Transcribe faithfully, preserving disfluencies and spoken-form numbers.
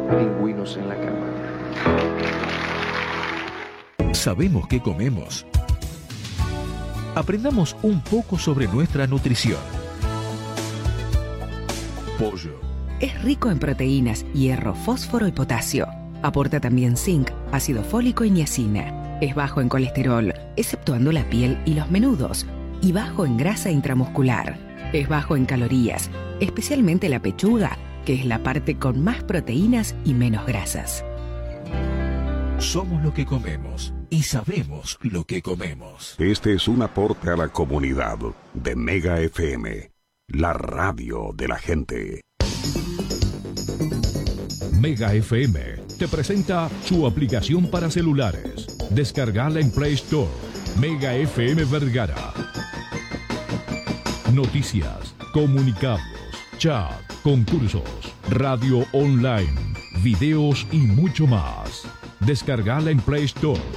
pingüinos en la cama. Sabemos qué comemos. Aprendamos un poco sobre nuestra nutrición. Pollo. Es rico en proteínas, hierro, fósforo y potasio. Aporta también zinc, ácido fólico y niacina. Es bajo en colesterol, exceptuando la piel y los menudos, y bajo en grasa intramuscular. Es bajo en calorías, especialmente la pechuga, que es la parte con más proteínas y menos grasas. Somos lo que comemos y sabemos lo que comemos. Este es un aporte a la comunidad de Mega F M, la radio de la gente. Mega F M te presenta su aplicación para celulares. Descargala en Play Store. Mega F M Vergara. Noticias, comunicados, chat, concursos, radio online, videos y mucho más. Descargala en Play Store.